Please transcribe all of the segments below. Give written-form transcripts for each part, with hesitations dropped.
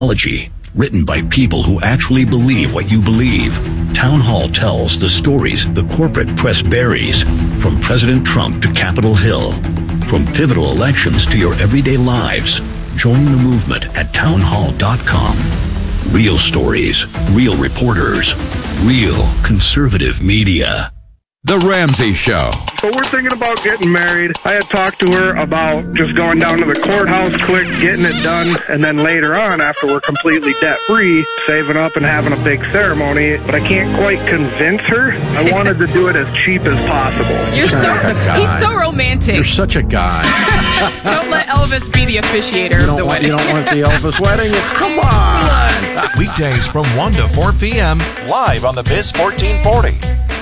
Written by people who actually believe what you believe. Town Hall tells the stories the corporate press buries, from President Trump to Capitol Hill, from pivotal elections to your everyday lives. Join the movement at townhall.com. Real stories, real reporters, real conservative media. The Ramsey Show. So we're thinking about getting married. I had talked to her about just going down to the courthouse quick, getting it done, and then later on, after we're completely debt-free, saving up and having a big ceremony. But I can't quite convince her. I wanted to do it as cheap as possible. He's so romantic. You're such a guy. Don't let Elvis be the officiator of the wedding. You don't want the Elvis wedding? Come on. Weekdays from 1 to 4 p.m. live on the Biz 1440.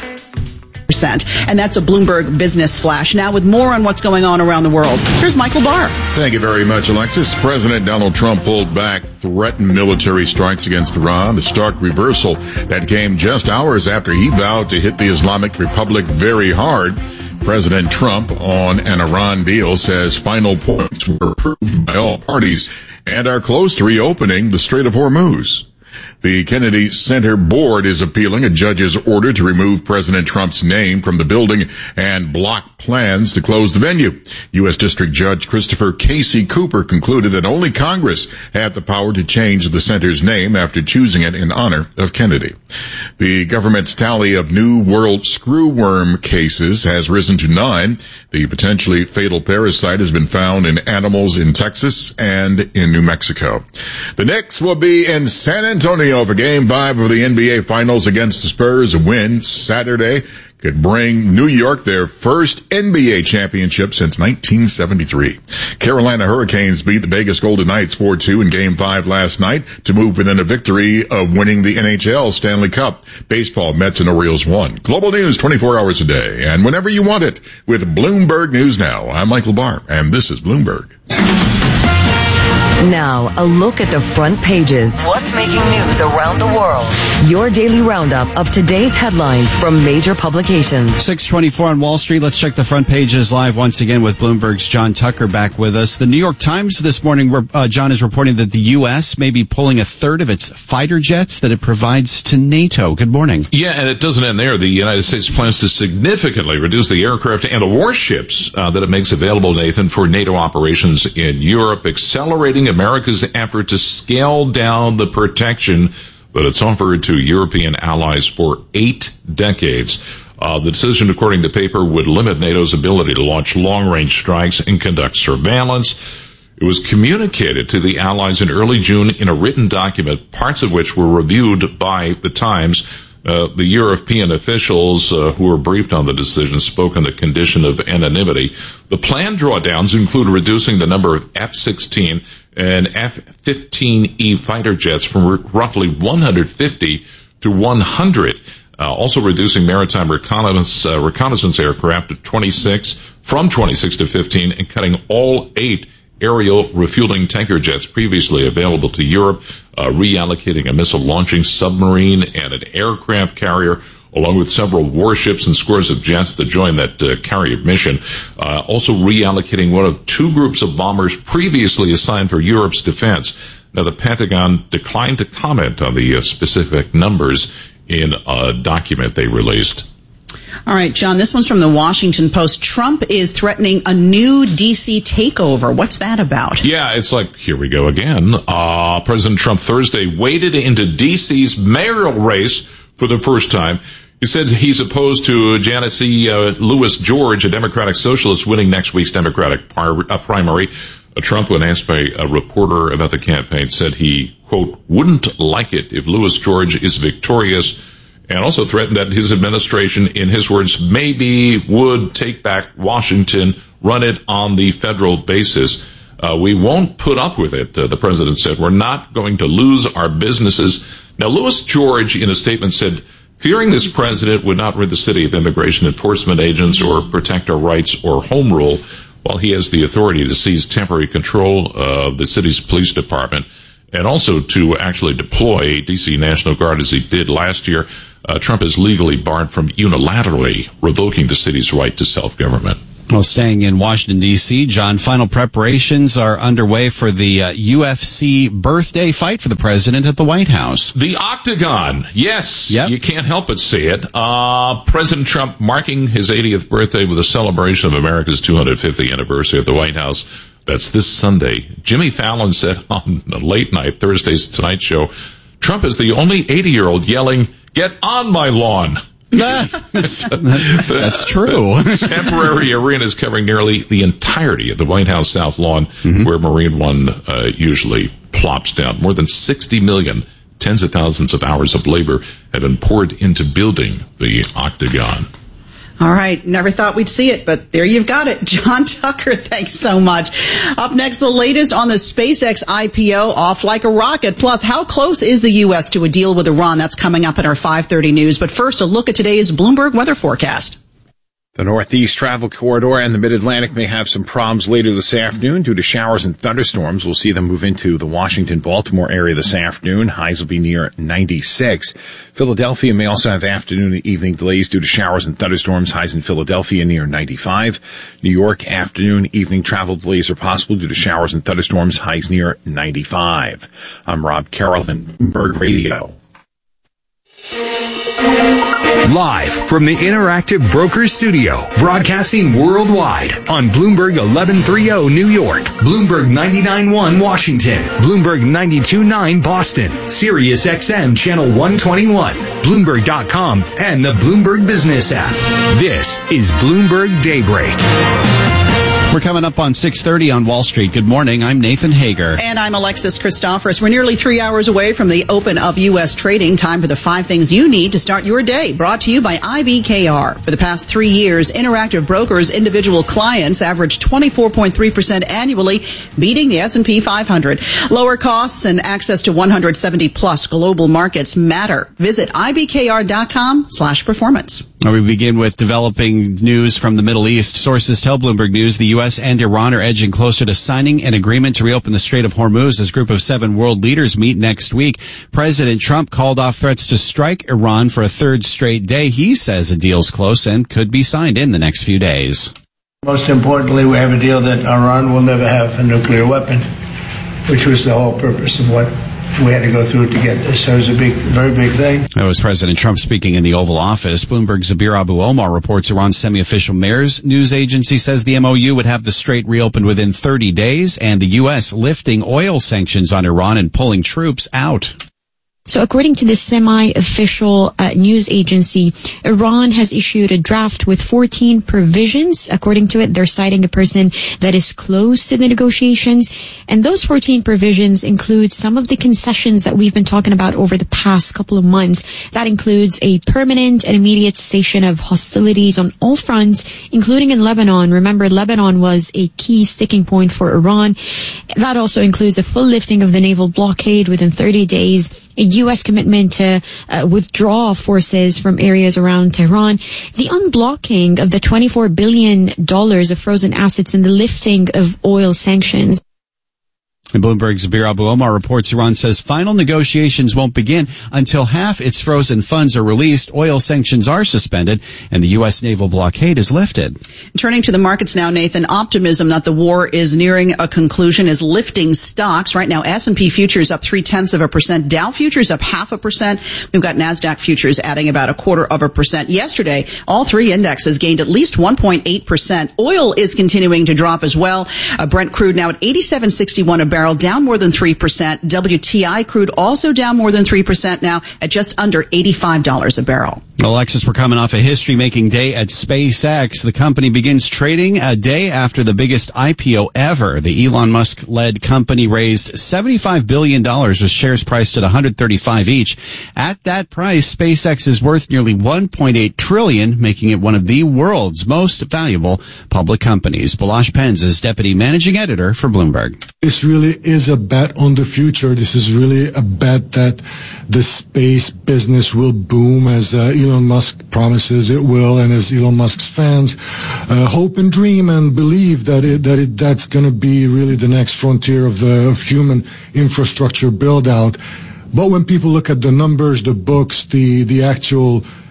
And that's a Bloomberg Business Flash. Now with more on what's going on around the world, here's Michael Barr. Thank you very much, Alexis. President Donald Trump pulled back threatened military strikes against Iran, a stark reversal that came just hours after he vowed to hit the Islamic Republic very hard. President Trump on an Iran deal says final points were approved by all parties and are close to reopening the Strait of Hormuz. The Kennedy Center Board is appealing a judge's order to remove President Trump's name from the building and block plans to close the venue. U.S. District Judge Christopher Casey Cooper concluded that only Congress had the power to change the center's name after choosing it in honor of Kennedy. The government's tally of New World screwworm cases has risen to 9. The potentially fatal parasite has been found in animals in Texas and in New Mexico. The Knicks will be in San Antonio for Game 5 of the NBA Finals against the Spurs. A win Saturday could bring New York their first NBA championship since 1973. Carolina Hurricanes beat the Vegas Golden Knights 4-2 in Game 5 last night to move within a victory of winning the NHL Stanley Cup. Baseball, Mets and Orioles won. Global news 24 hours a day and whenever you want it with Bloomberg News Now. I'm Michael Barr, and this is Bloomberg. Now, a look at the front pages. What's making news around the world? Your daily roundup of today's headlines from major publications. 6:24 on Wall Street. Let's check the front pages live once again with Bloomberg's John Tucker back with us. The New York Times this morning, John, is reporting that the U.S. may be pulling a third of its fighter jets that it provides to NATO. Good morning. Yeah, and it doesn't end there. The United States plans to significantly reduce the aircraft and the warships that it makes available, Nathan, for NATO operations in Europe, accelerating America's effort to scale down the protection that it's offered to European allies for 8 decades. The decision, according to the paper, would limit NATO's ability to launch long-range strikes and conduct surveillance. It was communicated to the allies in early June in a written document, parts of which were reviewed by the Times. The European officials who were briefed on the decision spoke on the condition of anonymity. The planned drawdowns include reducing the number of F-16 and F-15E fighter jets from roughly 150 to 100. Also reducing maritime reconnaissance aircraft from 26 to 15, and cutting all 8 aerial refueling tanker jets previously available to Europe, reallocating a missile launching submarine and an aircraft carrier, along with several warships and scores of jets that join that carrier mission. Also reallocating one of 2 groups of bombers previously assigned for Europe's defense. Now, the Pentagon declined to comment on the specific numbers in a document they released. All right, John, this one's from the Washington Post. Trump is threatening a new D.C. takeover. What's that about? Yeah, it's like, here we go again. President Trump Thursday waded into D.C.'s mayoral race for the first time. He said he's opposed to Janice Louis George, a Democratic socialist, winning next week's Democratic primary. Trump, when asked by a reporter about the campaign, said he, quote, wouldn't like it if Louis George is victorious, and also threatened that his administration, in his words, maybe would take back Washington, run it on the federal basis. We won't put up with it, the president said. We're not going to lose our businesses. Now, Louis George, in a statement, said, fearing this president would not rid the city of immigration enforcement agents or protect our rights or home rule, while he has the authority to seize temporary control of the city's police department and also to actually deploy D.C. National Guard as he did last year. Trump is legally barred from unilaterally revoking the city's right to self-government. Well, staying in Washington, D.C., John, final preparations are underway for the UFC birthday fight for the president at the White House. The Octagon. Yes. Yep. You can't help but see it. President Trump marking his 80th birthday with a celebration of America's 250th anniversary at the White House. That's this Sunday. Jimmy Fallon said on the late night, Thursday's Tonight Show, Trump is the only 80-year-old yelling, "Get on my lawn." That's true. Temporary arena is covering nearly the entirety of the White House South Lawn, where Marine One usually plops down. More than 60 million, tens of thousands of hours of labor have been poured into building the Octagon. All right. Never thought we'd see it, but there you've got it. John Tucker, thanks so much. Up next, the latest on the SpaceX IPO, off like a rocket. Plus, how close is the U.S. to a deal with Iran? That's coming up in our 5:30 news. But first, a look at today's Bloomberg weather forecast. The Northeast travel corridor and the Mid-Atlantic may have some problems later this afternoon due to showers and thunderstorms. We'll see them move into the Washington-Baltimore area this afternoon. Highs will be near 96. Philadelphia may also have afternoon and evening delays due to showers and thunderstorms. Highs in Philadelphia near 95. New York, afternoon, evening travel delays are possible due to showers and thunderstorms. Highs near 95. I'm Rob Carrollton, Bloomberg Radio. Live from the Interactive Brokers Studio, broadcasting worldwide on Bloomberg 1130 New York, Bloomberg 99.1 Washington, Bloomberg 92.9 Boston, Sirius XM Channel 121, Bloomberg.com, and the Bloomberg Business app. This is Bloomberg Daybreak. We're coming up on 6:30 on Wall Street. Good morning. I'm Nathan Hager. And I'm Alexis Christophorus. We're nearly 3 hours away from the open of U.S. trading. Time for the 5 things you need to start your day. Brought to you by IBKR. For the past 3 years, Interactive Brokers' individual clients averaged 24.3% annually, beating the S&P 500. Lower costs and access to 170-plus global markets matter. Visit IBKR.com/performance. We begin with developing news from the Middle East. Sources tell Bloomberg News the U.S. and Iran are edging closer to signing an agreement to reopen the Strait of Hormuz as a group of 7 world leaders meet next week. President Trump called off threats to strike Iran for a third straight day. He says a deal's close and could be signed in the next few days. Most importantly, we have a deal that Iran will never have a nuclear weapon, which was the whole purpose of what we had to go through to get this. So it was a very big thing. That was President Trump speaking in the Oval Office. Bloomberg's Zabir Abu Omar reports Iran's semi-official Mayor's news agency says the MOU would have the strait reopened within 30 days and the U.S. lifting oil sanctions on Iran and pulling troops out. So according to the semi-official news agency, Iran has issued a draft with 14 provisions. According to it, they're citing a person that is close to the negotiations. And those 14 provisions include some of the concessions that we've been talking about over the past couple of months. That includes a permanent and immediate cessation of hostilities on all fronts, including in Lebanon. Remember, Lebanon was a key sticking point for Iran. That also includes a full lifting of the naval blockade within 30 days. A U.S. commitment to withdraw forces from areas around Tehran, the unblocking of the $24 billion of frozen assets, and the lifting of oil sanctions. And Bloomberg's Zabir Abu Omar reports Iran says final negotiations won't begin until half its frozen funds are released, oil sanctions are suspended, and the U.S. naval blockade is lifted. Turning to the markets now, Nathan, optimism that the war is nearing a conclusion is lifting stocks. Right now, S&P futures up 0.3%, Dow futures up 0.5%. We've got NASDAQ futures adding about 0.25%. Yesterday, all 3 indexes gained at least 1.8%. Oil is continuing to drop as well. Brent crude now at $87.61 a barrel, down more than 3%. WTI crude also down more than 3% now at just under $85 a barrel. Alexis, we're coming off a history-making day at SpaceX. The company begins trading a day after the biggest IPO ever. The Elon Musk-led company raised $75 billion with shares priced at $135 each. At that price, SpaceX is worth nearly $1.8 trillion, making it one of the world's most valuable public companies. Balash Penz is deputy managing editor for Bloomberg. This really is a bet on the future. This is really a bet that the space business will boom as Elon Musk promises it will, and as Elon Musk's fans hope and dream and believe that's going to be really the next frontier of human infrastructure build out. But when people look at the numbers, the books, the actual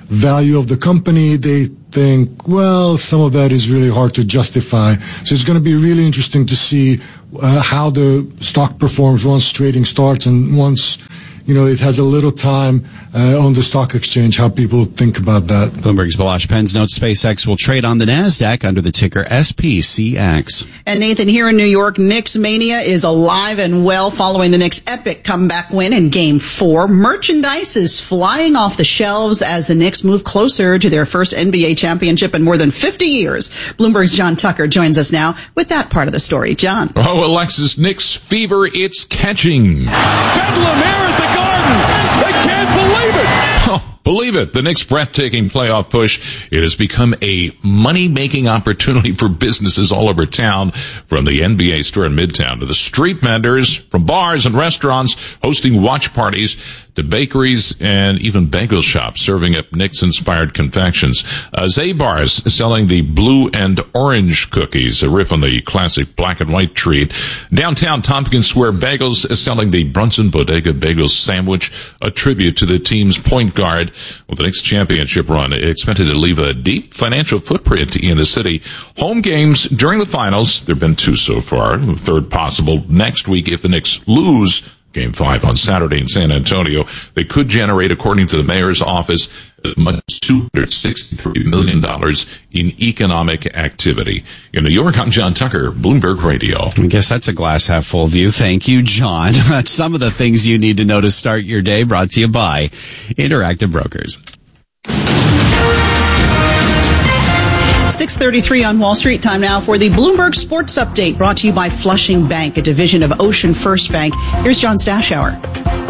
value of the company, they think, well, some of that is really hard to justify. So it's going to be really interesting to see how the stock performs once trading starts and once it has a little time on the stock exchange, how people think about that. Bloomberg's Balash Pens notes SpaceX will trade on the NASDAQ under the ticker SPCX. And Nathan, here in New York, Knicks mania is alive and well following the Knicks' epic comeback win in Game 4. Merchandise is flying off the shelves as the Knicks move closer to their first NBA championship in more than 50 years. Bloomberg's John Tucker joins us now with that part of the story. John. Oh, Alexis, Knicks fever, it's catching. Bedlam here at the Garden. They can't believe it. Oh, believe it. The Knicks' breathtaking playoff push, it has become a money-making opportunity for businesses all over town, from the NBA store in Midtown to the street vendors, from bars and restaurants hosting watch parties to bakeries and even bagel shops serving up Knicks-inspired confections. Zabar's selling the blue and orange cookies, a riff on the classic black and white treat. Downtown Tompkins Square Bagels is selling the Brunson Bodega Bagel Sandwich, a tribute to the team's point guard. With the Knicks championship run expected to leave a deep financial footprint in the city. Home games during the finals, there have been 2 so far, the third possible next week if the Knicks lose Game 5 on Saturday in San Antonio. They could generate, according to the mayor's office, as much as $263 million in economic activity. In New York, I'm John Tucker, Bloomberg Radio. I guess that's a glass half full view. Thank you, John. That's some of the things you need to know to start your day, brought to you by Interactive Brokers. 6:33 on Wall Street. Time now for the Bloomberg Sports Update, brought to you by Flushing Bank, a division of Ocean First Bank. Here's John Stashower.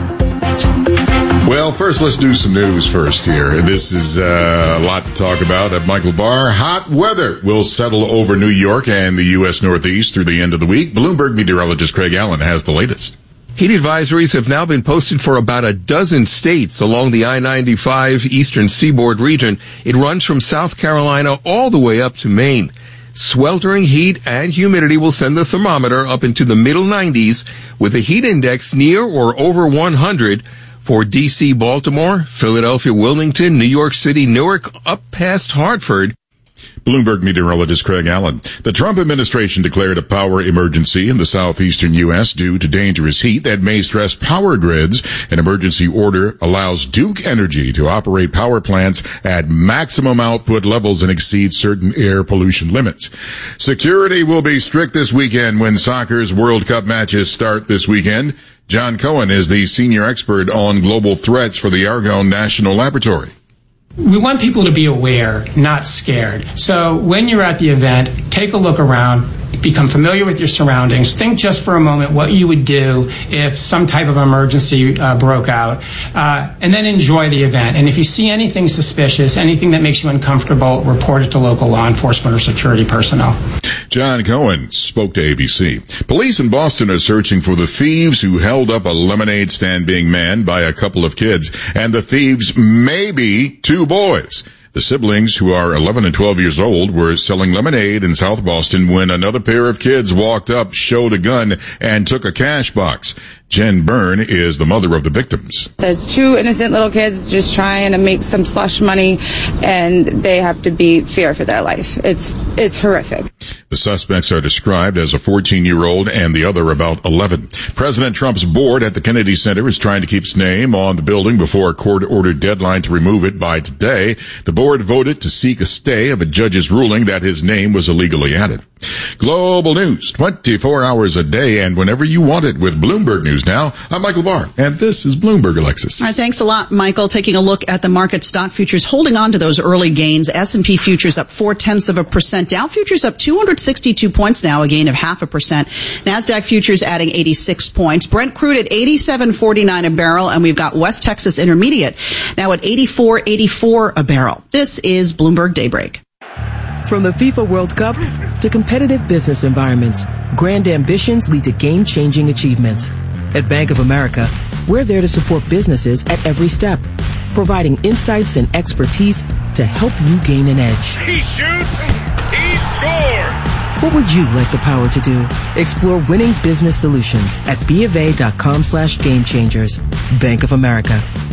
Well, first, let's do some news first here. This is a lot to talk about. Michael Barr, hot weather will settle over New York and the U.S. Northeast through the end of the week. Bloomberg meteorologist Craig Allen has the latest. Heat advisories have now been posted for about a dozen states along the I-95 Eastern Seaboard region. It runs from South Carolina all the way up to Maine. Sweltering heat and humidity will send the thermometer up into the middle 90s with a heat index near or over 100 for D.C., Baltimore, Philadelphia, Wilmington, New York City, Newark, up past Hartford. Bloomberg meteorologist Craig Allen. The Trump administration declared a power emergency in the southeastern U.S. due to dangerous heat that may stress power grids. An emergency order allows Duke Energy to operate power plants at maximum output levels and exceed certain air pollution limits. Security will be strict this weekend when soccer's World Cup matches start this weekend. John Cohen is the senior expert on global threats for the Argonne National Laboratory. We want people to be aware, not scared. So when you're at the event, take a look around, become familiar with your surroundings. Think just for a moment what you would do if some type of emergency broke out, and then enjoy the event. And if you see anything suspicious, anything that makes you uncomfortable, report it to local law enforcement or security personnel. John Cohen spoke to ABC. Police in Boston are searching for the thieves who held up a lemonade stand being manned by a couple of kids, and the thieves may be 2 boys. The siblings, who are 11 and 12 years old, were selling lemonade in South Boston when another pair of kids walked up, showed a gun, and took a cash box. Jen Byrne is the mother of the victims. There's 2 innocent little kids just trying to make some slush money, and they have to be feared for their life. It's horrific. The suspects are described as a 14-year-old and the other about 11. President Trump's board at the Kennedy Center is trying to keep its name on the building before a court-ordered deadline to remove it by today. The board voted to seek a stay of a judge's ruling that his name was illegally added. Global news, 24 hours a day and whenever you want it with Bloomberg News Now. I'm Michael Barr, and this is Bloomberg, Alexis. All right, thanks a lot, Michael. Taking a look at the market, stock futures holding on to those early gains. S&P futures up 0.4%. Dow futures up 262 points now, a gain of 0.5%. NASDAQ futures adding 86 points. Brent crude at $87.49 a barrel, and we've got West Texas Intermediate now at $84.84 a barrel. This is Bloomberg Daybreak. From the FIFA World Cup to competitive business environments, grand ambitions lead to game-changing achievements. At Bank of America, we're there to support businesses at every step, providing insights and expertise to help you gain an edge. He shoots, he scores! What would you like the power to do? Explore winning business solutions at BofA.com/gamechangers. Bank of America.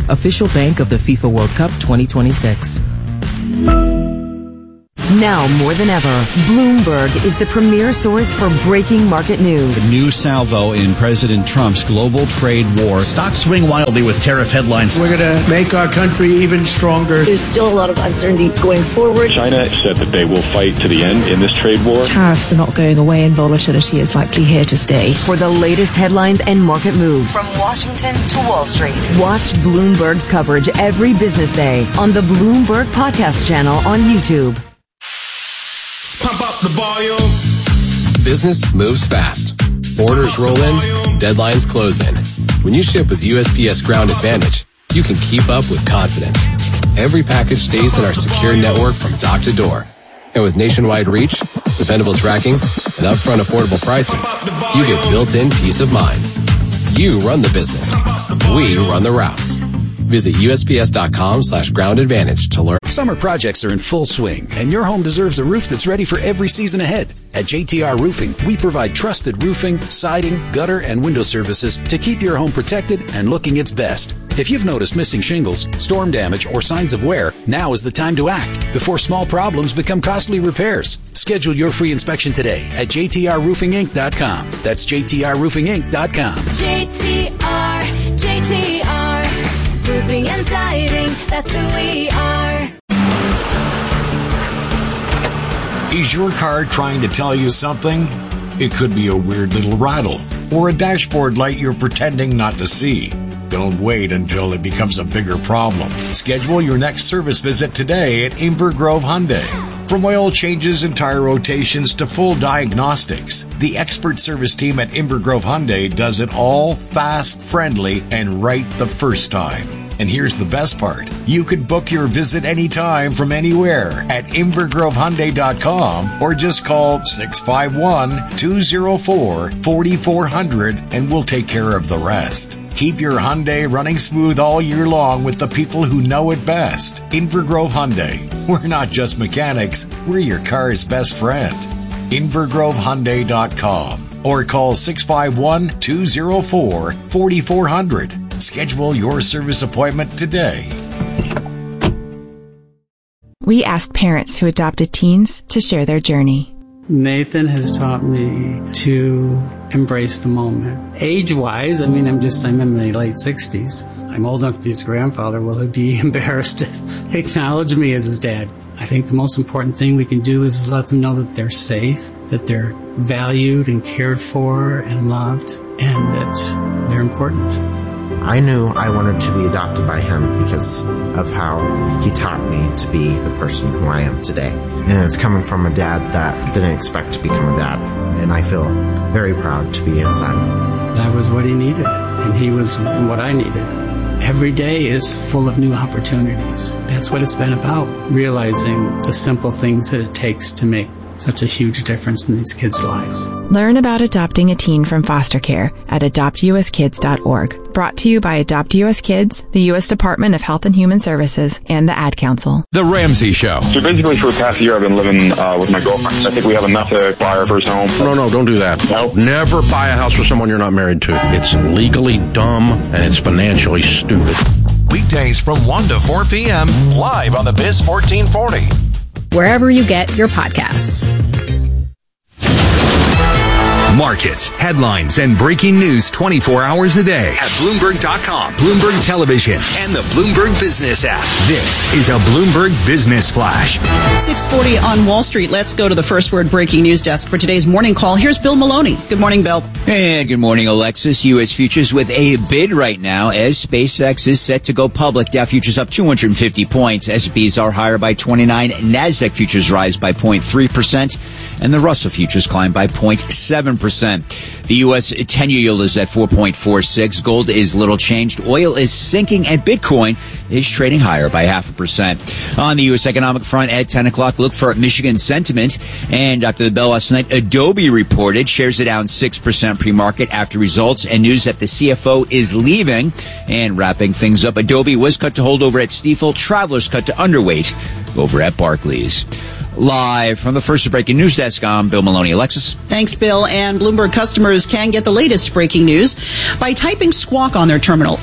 official bank of the FIFA World Cup 2026. Now more than ever, Bloomberg is the premier source for breaking market news. The new salvo in President Trump's global trade war. Stocks swing wildly with tariff headlines. We're going to make our country even stronger. There's still a lot of uncertainty going forward. China said that they will fight to the end in this trade war. Tariffs are not going away and volatility is likely here to stay. For the latest headlines and market moves from Washington to Wall Street, watch Bloomberg's coverage every business day on the Bloomberg Podcast channel on YouTube. Pump up the volume. Business moves fast. Orders roll in, deadlines close in. When you ship with USPS Ground Advantage, you can keep up with confidence. Every package stays in our secure network from dock to door. And with nationwide reach, dependable tracking, and upfront affordable pricing, you get built-in peace of mind. You run the business. We run the routes. Visit USPS.com/Ground Advantage to learn. Summer projects are in full swing, and your home deserves a roof that's ready for every season ahead. At JTR Roofing, we provide trusted roofing, siding, gutter, and window services to keep your home protected and looking its best. If you've noticed missing shingles, storm damage, or signs of wear, now is the time to act before small problems become costly repairs. Schedule your free inspection today at JTRRoofingInc.com. That's JTRRoofingInc.com. JTR. Roofing and siding, that's who we are. Is your car trying to tell you something? It could be a weird little rattle or a dashboard light you're pretending not to see. Don't wait until it becomes a bigger problem. Schedule your next service visit today at Inver Grove Hyundai. From oil changes and tire rotations to full diagnostics, the expert service team at Inver Grove Hyundai does it all fast, friendly, and right the first time. And here's the best part. You can book your visit anytime from anywhere at InvergroveHyundai.com or just call 651-204-4400 and we'll take care of the rest. Keep your Hyundai running smooth all year long with the people who know it best. Inver Grove Hyundai. We're not just mechanics, we're your car's best friend. InvergroveHyundai.com or call 651-204-4400. Schedule your service appointment today. We asked parents who adopted teens to share their journey. Nathan has taught me to embrace the moment. Age-wise, I'm in my late 60s. I'm old enough to be his grandfather. Will he be embarrassed to acknowledge me as his dad? I think the most important thing we can do is let them know that they're safe, that they're valued and cared for and loved, and that they're important. I knew I wanted to be adopted by him because of how he taught me to be the person who I am today. And it's coming from a dad that didn't expect to become a dad. And I feel very proud to be his son. That was what he needed, and he was what I needed. Every day is full of new opportunities. That's what it's been about, realizing the simple things that it takes to make such a huge difference in these kids' lives. Learn about adopting a teen from foster care at adoptuskids.org. Brought to you by Adopt US Kids, the U.S. Department of Health and Human Services, and the Ad Council. The Ramsey Show. So basically for the past year I've been living with my girlfriend. I think we have enough to buy our first home. No, don't do that. No? Never buy a house for someone you're not married to. It's legally dumb and it's financially stupid. Weekdays from 1 to 4 p.m. live on the Biz 1440. Wherever you get your podcasts. Markets, headlines, and breaking news 24 hours a day at Bloomberg.com, Bloomberg Television, and the Bloomberg Business app. This is a Bloomberg Business Flash. 6:40 on Wall Street. Let's go to the First Word breaking news desk for today's morning call. Here's Bill Maloney. Good morning, Bill. Hey, good morning, Alexis. U.S. futures with a bid right now as SpaceX is set to go public. Dow futures up 250 points. S&Ps are higher by 29. NASDAQ futures rise by 0.3%. And the Russell futures climb by 0.7%. The U.S. 10-year yield is at 4.46. Gold is little changed. Oil is sinking, and Bitcoin is trading higher by 0.5%. On the U.S. economic front at 10 o'clock, look for Michigan sentiment. And after the bell last night, Adobe reported shares are down 6% pre-market after results and news that the CFO is leaving. And wrapping things up, Adobe was cut to hold over at Stifel. Travelers cut to underweight over at Barclays. Live from the First Breaking News Desk, I'm Bill Maloney. Alexis? Thanks, Bill. And Bloomberg customers can get the latest breaking news by typing Squawk on their terminal,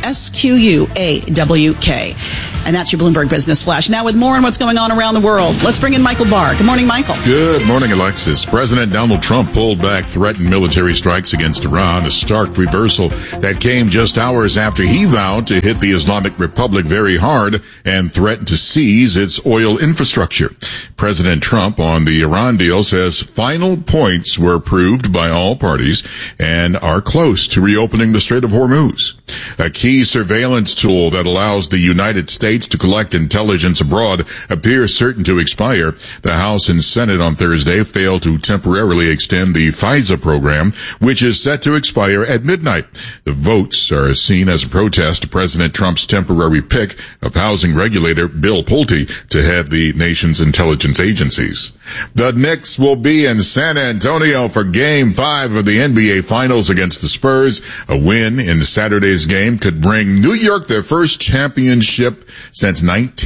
SQUAWK. And that's your Bloomberg Business Flash. Now with more on what's going on around the world, let's bring in Michael Barr. Good morning, Michael. Good morning, Alexis. President Donald Trump pulled back threatened military strikes against Iran, a stark reversal that came just hours after he vowed to hit the Islamic Republic very hard and threatened to seize its oil infrastructure. President Trump on the Iran deal says final points were approved by all parties and are close to reopening the Strait of Hormuz. A key surveillance tool that allows the United States to collect intelligence abroad appears certain to expire. The House and Senate on Thursday failed to temporarily extend the FISA program, which is set to expire at midnight. The votes are seen as a protest to President Trump's temporary pick of housing regulator Bill Pulte to head the nation's intelligence agencies. The Knicks will be in San Antonio for Game 5 of the NBA Finals against the Spurs. A win in Saturday's game could bring New York their first championship since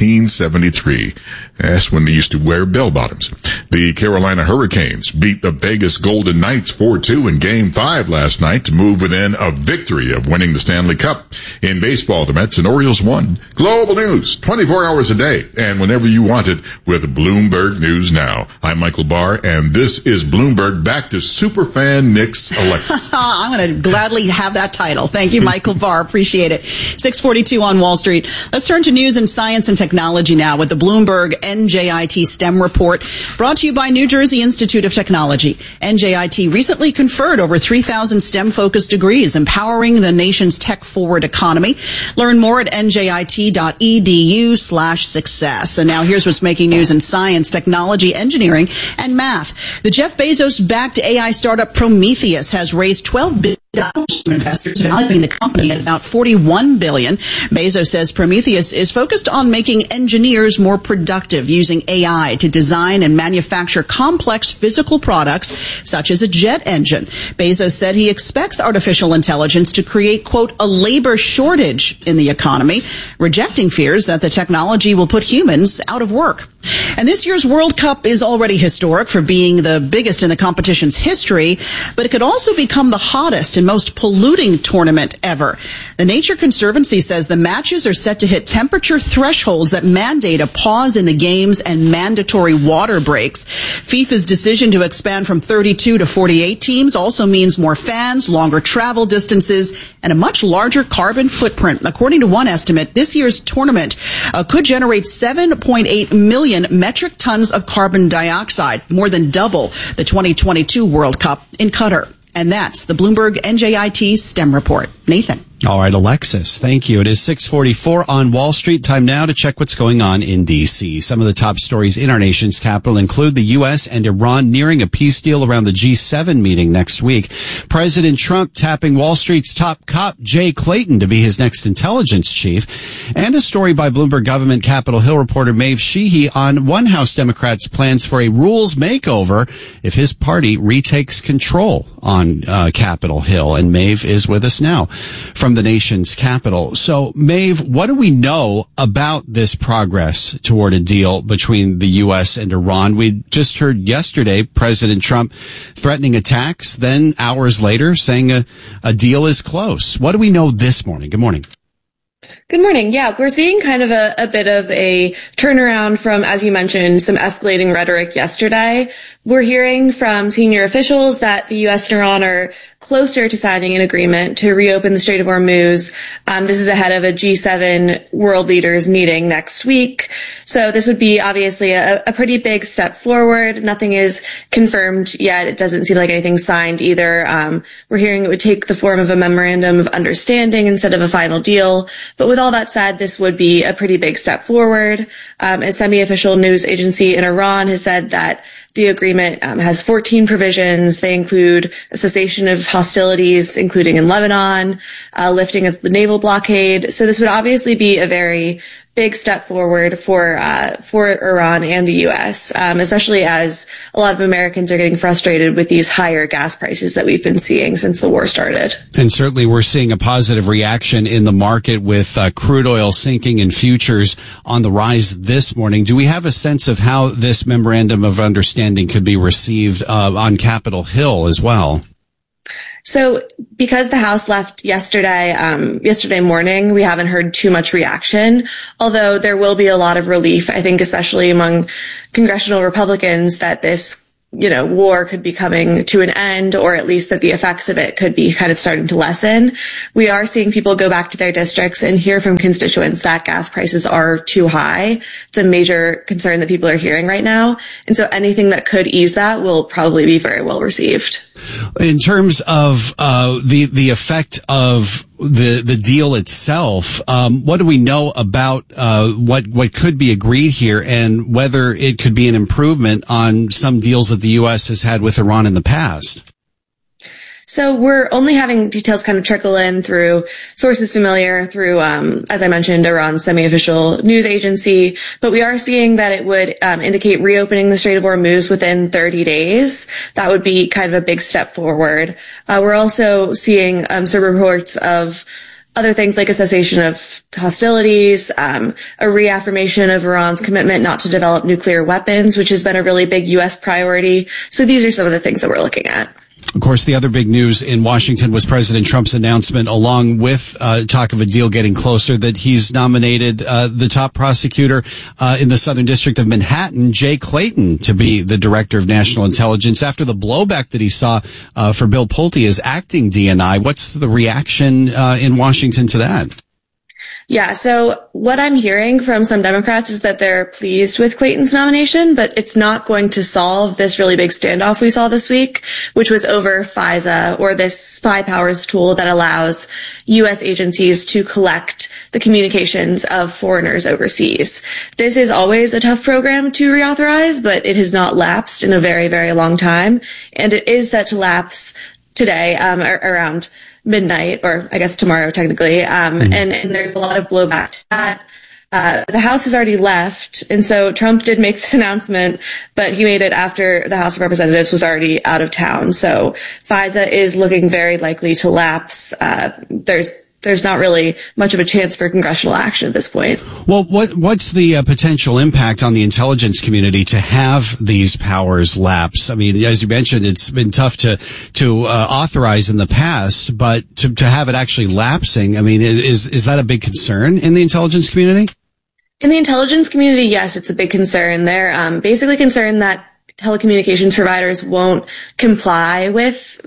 1973. That's when they used to wear bell-bottoms. The Carolina Hurricanes beat the Vegas Golden Knights 4-2 in Game 5 last night to move within a victory of winning the Stanley Cup. In baseball, the Mets and Orioles won. Global news, 24 hours a day, and whenever you want it with Bloomberg News Now. I'm Michael Barr, and this is Bloomberg. Back to superfan Knicks, Alexis. I'm going to gladly have that title. Thank you, Michael Barr. Appreciate it. 6:42 on Wall Street. Let's turn to news in science and technology now with the Bloomberg NJIT STEM report, brought to you by New Jersey Institute of Technology. NJIT recently conferred over 3,000 STEM-focused degrees, empowering the nation's tech-forward economy. Learn more at njit.edu/success. And now here's what's making news in science, technology, engineering, and math. The Jeff Bezos-backed AI startup Prometheus has raised $12 billion from investors, valuing the company at about $41 billion. Bezos says Prometheus is focused on making engineers more productive using AI to design and manufacture complex physical products such as a jet engine. Bezos said he expects artificial intelligence to create, quote, a labor shortage in the economy, rejecting fears that the technology will put humans out of work. And this year's World Cup is already historic for being the biggest in the competition's history, but it could also become the hottest and most polluting tournament ever. The Nature Conservancy says the matches are set to hit temperature thresholds that mandate a pause in the games and mandatory water breaks. FIFA's decision to expand from 32 to 48 teams also means more fans, longer travel distances, and a much larger carbon footprint. According to one estimate, this year's tournament could generate 7.8 million metric tons of carbon dioxide, more than double the 2022 World Cup in Qatar. And that's the Bloomberg NJIT STEM report. Nathan. All right, Alexis, thank you. It is 6:44 on Wall Street. Time now to check what's going on in D.C. Some of the top stories in our nation's capital include the U.S. and Iran nearing a peace deal around the G7 meeting next week. President Trump tapping Wall Street's top cop, Jay Clayton, to be his next intelligence chief. And a story by Bloomberg government Capitol Hill reporter Maeve Sheehy on one House Democrats' plans for a rules makeover if his party retakes control on Capitol Hill. And Maeve is with us now from the nation's capital. So, Maeve, what do we know about this progress toward a deal between the U.S. and Iran? We just heard yesterday President Trump threatening attacks, then hours later saying a deal is close. What do we know this morning? Good morning. Good morning. Yeah, we're seeing kind of a bit of a turnaround from, as you mentioned, some escalating rhetoric yesterday. We're hearing from senior officials that the U.S. and Iran are closer to signing an agreement to reopen the Strait of Hormuz. This is ahead of a G7 world leaders meeting next week. So this would be obviously a pretty big step forward. Nothing is confirmed yet. It doesn't seem like anything's signed either. We're hearing it would take the form of a memorandum of understanding instead of a final deal. But with all that said, this would be a pretty big step forward. A semi-official news agency in Iran has said that the agreement has 14 provisions. They include a cessation of hostilities, including in Lebanon, lifting of the naval blockade. So this would obviously be a very big step forward for Iran and the U.S., especially as a lot of Americans are getting frustrated with these higher gas prices that we've been seeing since the war started. And certainly we're seeing a positive reaction in the market with crude oil sinking and futures on the rise this morning. Do we have a sense of how this memorandum of understanding could be received on Capitol Hill as well? So because the House left yesterday morning, we haven't heard too much reaction, although there will be a lot of relief, I think, especially among congressional Republicans, that this war could be coming to an end, or at least that the effects of it could be kind of starting to lessen. We are seeing people go back to their districts and hear from constituents that gas prices are too high. It's a major concern that people are hearing right now. And so anything that could ease that will probably be very well received. In terms of the effect of the deal itself, what do we know about what could be agreed here, and whether it could be an improvement on some deals that the U.S. has had with Iran in the past? So we're only having details kind of trickle in through sources familiar through, as I mentioned, Iran's semi-official news agency. But we are seeing that it would indicate reopening the Strait of Hormuz within 30 days. That would be kind of a big step forward. We're also seeing some reports of other things like a cessation of hostilities, a reaffirmation of Iran's commitment not to develop nuclear weapons, which has been a really big U.S. priority. So these are some of the things that we're looking at. Of course, the other big news in Washington was President Trump's announcement, along with talk of a deal getting closer, that he's nominated the top prosecutor in the Southern District of Manhattan, Jay Clayton, to be the Director of National Intelligence after the blowback that he saw for Bill Pulte as acting DNI. What's the reaction in Washington to that? Yeah, so what I'm hearing from some Democrats is that they're pleased with Clayton's nomination, but it's not going to solve this really big standoff we saw this week, which was over FISA, or this spy powers tool that allows U.S. agencies to collect the communications of foreigners overseas. This is always a tough program to reauthorize, but it has not lapsed in a very, very long time, and it is set to lapse today, around midnight, or I guess tomorrow technically, and there's a lot of blowback to that. The House has already left, and so Trump did make this announcement, but he made it after the House of Representatives was already out of town. So FISA is looking very likely to lapse. There's not really much of a chance for congressional action at this point. Well, what's the potential impact on the intelligence community to have these powers lapse? I mean, as you mentioned, it's been tough to authorize in the past, but to have it actually lapsing, I mean, is that a big concern in the intelligence community? In the intelligence community, yes, it's a big concern. They're basically concerned that telecommunications providers won't comply with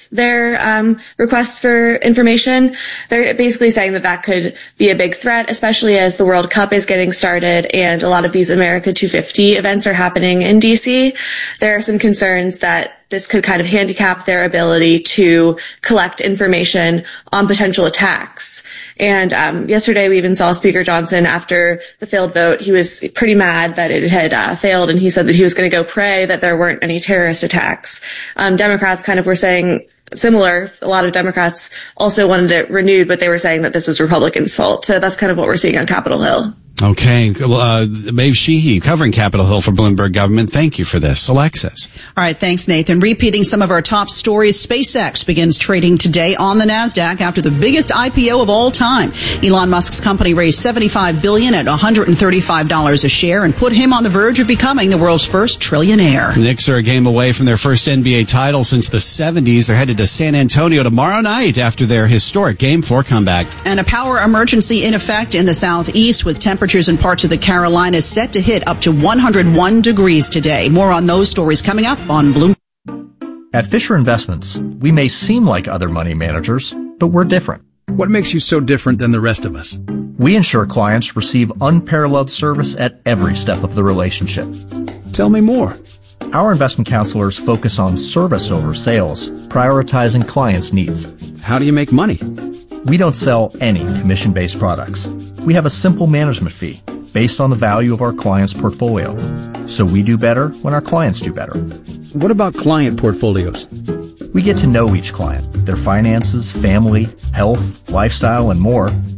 their requests for information. They're basically saying that could be a big threat, especially as the World Cup is getting started and a lot of these America 250 events are happening in DC. There are some concerns that this could kind of handicap their ability to collect information on potential attacks. And yesterday we even saw Speaker Johnson, after the failed vote, he was pretty mad that it had failed, and he said that he was going to go pray that there weren't any terrorist attacks. Democrats kind of were saying similar. A lot of Democrats also wanted it renewed, but they were saying that this was Republicans' fault. So that's kind of what we're seeing on Capitol Hill. Okay. Maeve Sheehy covering Capitol Hill for Bloomberg Government. Thank you for this. Alexis. All right. Thanks, Nathan. Repeating some of our top stories, SpaceX begins trading today on the NASDAQ after the biggest IPO of all time. Elon Musk's company raised $75 billion at $135 a share and put him on the verge of becoming the world's first trillionaire. Knicks are a game away from their first NBA title since the 70s. They're headed to San Antonio tomorrow night after their historic Game 4 comeback. And a power emergency in effect in the southeast, with temperatures in parts of the Carolinas set to hit up to 101 degrees today. More on those stories coming up on Bloomberg. At Fisher Investments, we may seem like other money managers, but we're different. What makes you so different than the rest of us? We ensure clients receive unparalleled service at every step of the relationship. Tell me more. Our investment counselors focus on service over sales, prioritizing clients' needs. How do you make money? We don't sell any commission-based products. We have a simple management fee based on the value of our client's portfolio. So we do better when our clients do better. What about client portfolios? We get to know each client, their finances, family, health, lifestyle, and more,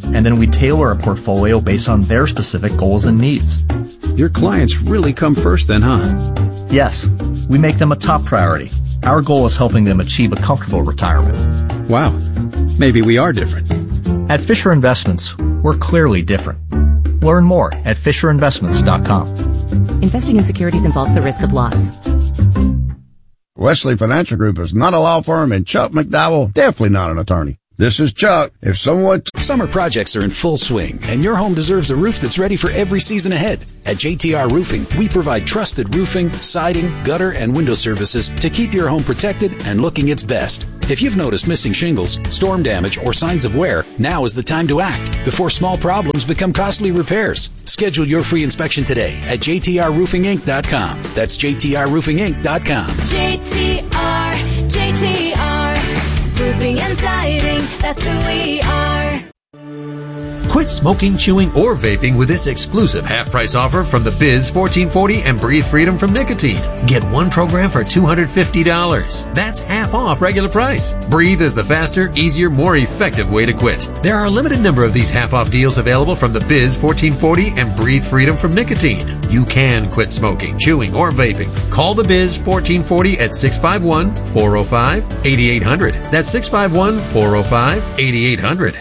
and then we tailor a portfolio based on their specific goals and needs. Your clients really come first then, huh? Yes, we make them a top priority. Our goal is helping them achieve a comfortable retirement. Wow, maybe we are different. At Fisher Investments, we're clearly different. Learn more at FisherInvestments.com. Investing in securities involves the risk of loss. Wesley Financial Group is not a law firm, and Chuck McDowell definitely not an attorney. This is Chuck. If someone... Summer projects are in full swing, and your home deserves a roof that's ready for every season ahead. At JTR Roofing, we provide trusted roofing, siding, gutter, and window services to keep your home protected and looking its best. If you've noticed missing shingles, storm damage, or signs of wear, now is the time to act before small problems become costly repairs. Schedule your free inspection today at jtrroofinginc.com. That's jtrroofinginc.com. JTR, roofing and siding, that's who we are. Quit smoking, chewing, or vaping with this exclusive half-price offer from the Biz 1440 and Breathe Freedom from Nicotine. Get one program for $250. That's half off regular price. Breathe is the faster, easier, more effective way to quit. There are a limited number of these half-off deals available from the Biz 1440 and Breathe Freedom from Nicotine. You can quit smoking, chewing, or vaping. Call the Biz 1440 at 651-405-8800. That's 651-405-8800.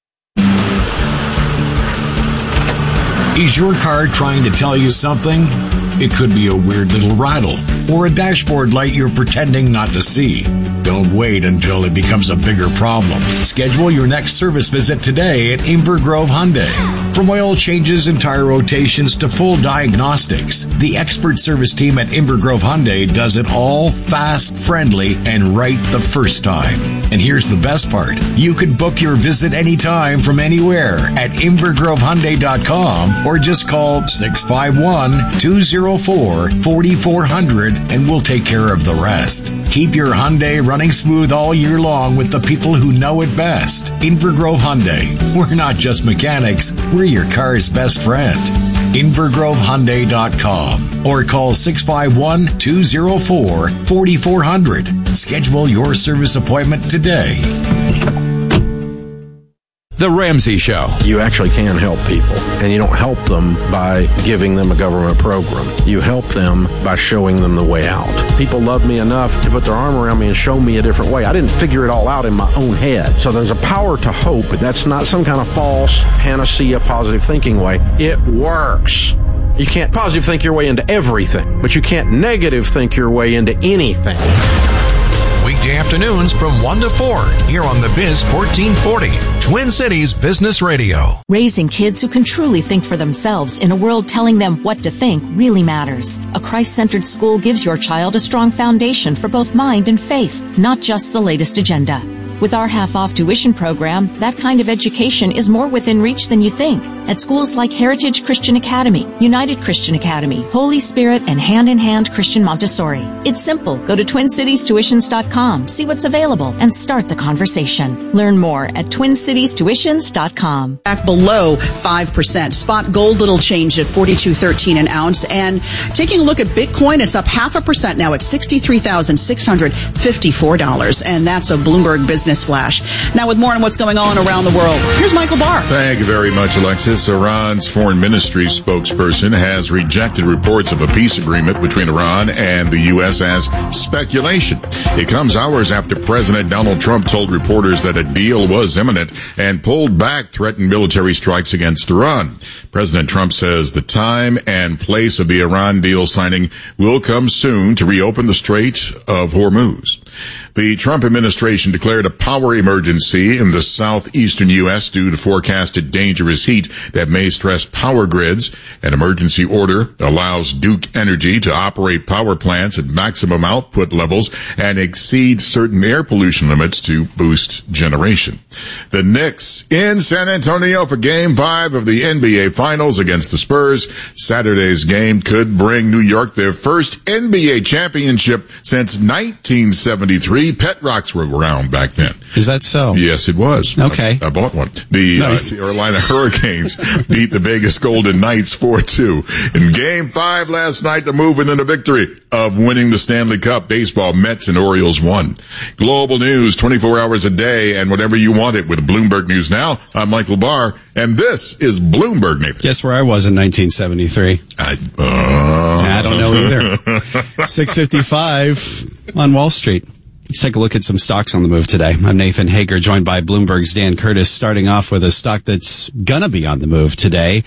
Is your car trying to tell you something? It could be a weird little rattle or a dashboard light you're pretending not to see. Don't wait until it becomes a bigger problem. Schedule your next service visit today at Inver Grove Hyundai. From oil changes and tire rotations to full diagnostics, the expert service team at Inver Grove Hyundai does it all fast, friendly, and right the first time. And here's the best part. You can book your visit anytime from anywhere at invergrovehyundai.com or just call 651-204-4400 and we'll take care of the rest. Keep your Hyundai running smooth all year long with the people who know it best. Inver Grove Hyundai. We're not just mechanics, we're your car's best friend. invergrovehyundai.com or call 651-204-4400. Schedule your service appointment today. The Ramsey Show. You actually can help people, and you don't help them by giving them a government program. You help them by showing them the way out. People love me enough to put their arm around me and show me a different way. I didn't figure it all out in my own head. So there's a power to hope, but that's not some kind of false panacea positive thinking way. It works. You can't positive think your way into everything, but you can't negative think your way into anything. Weekday afternoons from 1 to 4 here on the Biz 1440, Twin Cities Business Radio. Raising kids who can truly think for themselves in a world telling them what to think really matters. A Christ-centered school gives your child a strong foundation for both mind and faith, not just the latest agenda. With our half-off tuition program, that kind of education is more within reach than you think. At schools like Heritage Christian Academy, United Christian Academy, Holy Spirit, and Hand in Hand Christian Montessori. It's simple. Go to TwinCitiesTuitions.com, see what's available, and start the conversation. Learn more at TwinCitiesTuitions.com. Back below 5%. Spot gold little changed at $42.13 an ounce. And taking a look at Bitcoin, it's up 0.5% now at $63,654. And that's a Bloomberg Business Flash. Now with more on what's going on around the world, here's Michael Barr. Thank you very much, Alexis. Iran's foreign ministry spokesperson has rejected reports of a peace agreement between Iran and the U.S. as speculation. It comes hours after President Donald Trump told reporters that a deal was imminent and pulled back threatened military strikes against Iran. President Trump says the time and place of the Iran deal signing will come soon to reopen the Strait of Hormuz. The Trump administration declared a power emergency in the southeastern U.S. due to forecasted dangerous heat that may stress power grids. An emergency order allows Duke Energy to operate power plants at maximum output levels and exceed certain air pollution limits to boost generation. The Knicks in San Antonio for Game 5 of the NBA Finals against the Spurs. Saturday's game could bring New York their first NBA championship since 1973. Lee pet rocks were around back then. Is that so? Yes, it was. Okay. I bought one. The Carolina Hurricanes beat the Vegas Golden Knights 4-2. In Game 5 last night, the move into the victory of winning the Stanley Cup. Baseball, Mets and Orioles won. Global news 24 hours a day and whatever you want it with Bloomberg News Now. I'm Michael Barr, and this is Bloomberg, Nathan. Guess where I was in 1973? I don't know either. 6:55 on Wall Street. Let's take a look at some stocks on the move today. I'm Nathan Hager, joined by Bloomberg's Dan Curtis, starting off with a stock that's gonna be on the move today,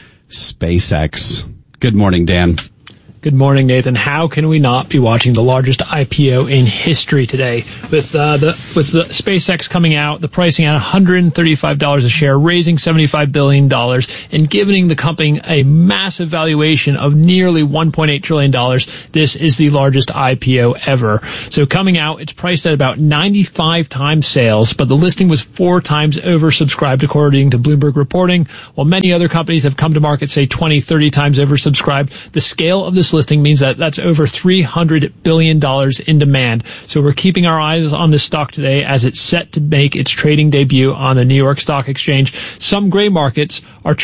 SpaceX. Good morning, Dan. Good morning, Nathan. How can we not be watching the largest IPO in history today? With the SpaceX coming out, the pricing at $135 a share, raising $75 billion, and giving the company a massive valuation of nearly $1.8 trillion. This is the largest IPO ever. So coming out, it's priced at about 95 times sales, but the listing was 4 times oversubscribed, according to Bloomberg reporting. While many other companies have come to market, say 20, 30 times oversubscribed, the scale of this listing means that that's over $300 billion in demand. So we're keeping our eyes on this stock today as it's set to make its trading debut on the New York Stock Exchange. Some gray markets are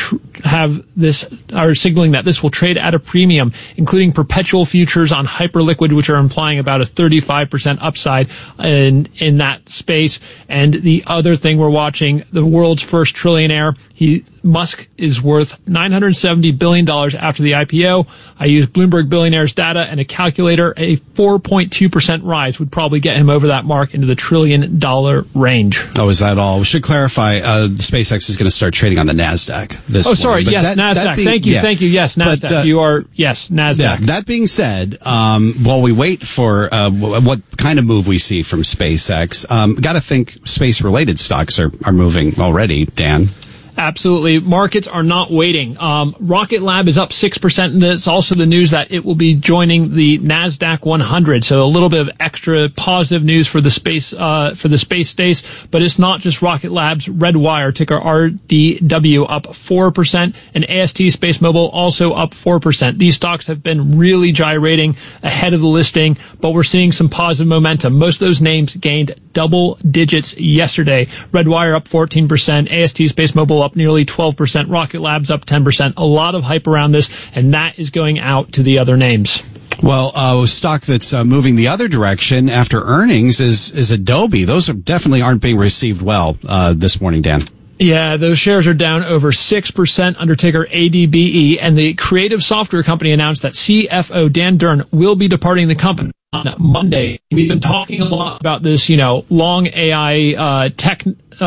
signaling that this will trade at a premium, including perpetual futures on Hyperliquid, which are implying about a 35% upside in that space. And the other thing we're watching, the world's first trillionaire, Musk is worth $970 billion after the IPO. I used Bloomberg Billionaires data and a calculator. A 4.2% rise would probably get him over that mark into the $1 trillion range. Oh, is that all? We should clarify, SpaceX is going to start trading on the NASDAQ this morning. Oh, sorry. Yes, NASDAQ. Thank you. Yes, NASDAQ. NASDAQ. Yeah, that being said, while we wait for what kind of move we see from SpaceX, got to think space-related stocks are moving already, Dan. Absolutely. Markets are not waiting. Rocket Lab is up 6%, and it's also the news that it will be joining the NASDAQ 100. So a little bit of extra positive news for the space space. But it's not just Rocket Lab's. Redwire, ticker RDW, up 4%, and AST Space Mobile also up 4%. These stocks have been really gyrating ahead of the listing, but we're seeing some positive momentum. Most of those names gained double digits yesterday. Redwire up 14%, AST Space Mobile up nearly 12%, Rocket Labs up 10%. A lot of hype around this, and that is going out to the other names. Well, stock that's moving the other direction after earnings is Adobe. Those definitely aren't being received well this morning, Dan. Yeah, those shares are down over 6% under ticker ADBE, and the creative software company announced that CFO Dan Durn will be departing the company on Monday. We've been talking a lot about this, long AI tech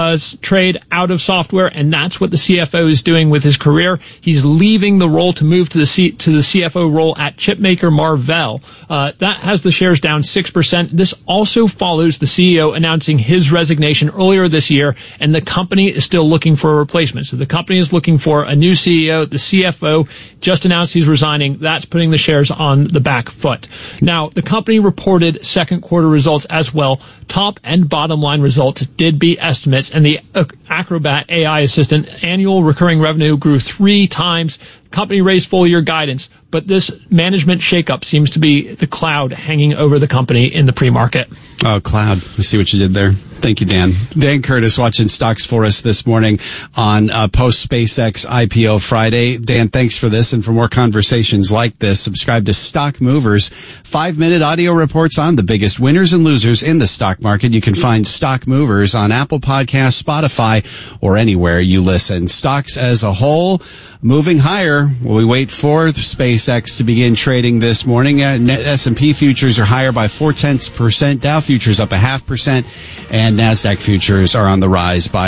trade out of software, and that's what the CFO is doing with his career. He's leaving the role to move to the CFO role at chipmaker Marvell. That has the shares down 6%. This also follows the CEO announcing his resignation earlier this year, and the company is still looking for a replacement. So the company is looking for a new CEO. The CFO just announced he's resigning. That's putting the shares on the back foot. Now, the company reported second quarter results as well. Top and bottom line results did beat estimates, and the Acrobat AI assistant annual recurring revenue grew 3 times. The company raised full year guidance, but this management shakeup seems to be the cloud hanging over the company in the pre-market. Oh, cloud. I see what you did there. Thank you, Dan. Dan Curtis watching stocks for us this morning on post SpaceX IPO Friday. Dan, thanks for this. And for more conversations like this, subscribe to Stock Movers, 5-minute audio reports on the biggest winners and losers in the stock market. You can find Stock Movers on Apple Podcasts, Spotify, or anywhere you listen. Stocks as a whole moving higher while we wait for SpaceX to begin trading this morning. S&P futures are higher by 0.4%, Dow futures up 0.5%, and NASDAQ futures are on the rise by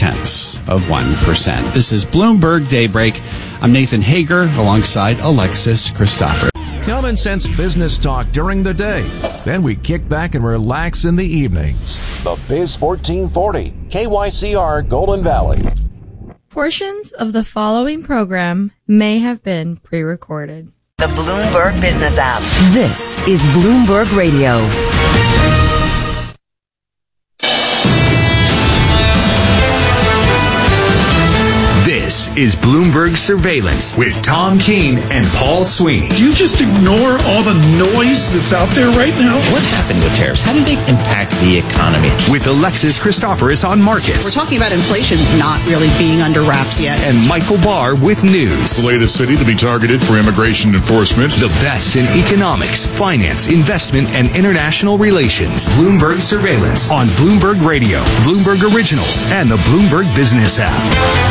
0.3%. This is Bloomberg Daybreak. I'm Nathan Hager alongside Alexis Christopher. Common sense business talk during the day. Then we kick back and relax in the evenings. The Biz 1440, KYCR Golden Valley. Portions of the following program may have been pre-recorded. The Bloomberg Business app. This is Bloomberg Radio. This This is Bloomberg Surveillance with Tom Keene and Paul Sweeney. Do you just ignore all the noise that's out there right now? What's happening with tariffs? How do they impact the economy? With Alexis Christoforous on markets. We're talking about inflation not really being under wraps yet. And Michael Barr with news. The latest city to be targeted for immigration enforcement. The best in economics, finance, investment, and international relations. Bloomberg Surveillance on Bloomberg Radio, Bloomberg Originals, and the Bloomberg Business app.